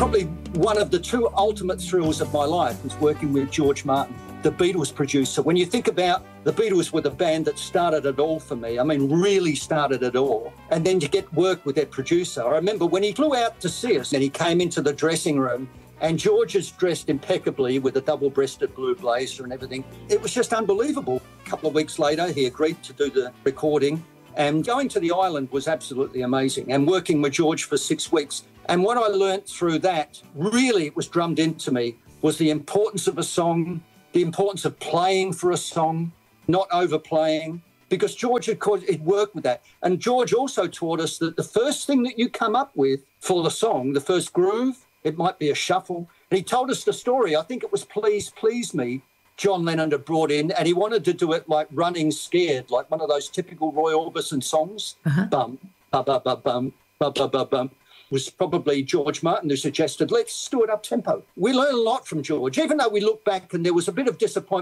Probably one of the two ultimate thrills of my life was working with George Martin, the Beatles producer. When you think about the Beatles were the band that started it all for me. I mean, really started it all. And then to get work with their producer. I remember when he flew out to see us and he came into the dressing room and George is dressed impeccably with a double-breasted blue blazer and everything. It was just unbelievable. A couple of weeks later, he agreed to do the recording. And going to the island was absolutely amazing. And working with George for 6 weeks. And what I learnt through that, really it was drummed into me, was the importance of a song, the importance of playing for a song, not overplaying, because George had worked with that. And George also taught us that the first thing that you come up with for the song, the first groove, it might be a shuffle. And he told us the story, I think it was Please, Please Me, John Lennon had brought in, and he wanted to do it like Running Scared, like one of those typical Roy Orbison songs. Bum, ba ba ba bum, ba ba ba bum. Was probably George Martin who suggested, let's do it up tempo. We learned a lot from George, even though we look back and there was a bit of disappointment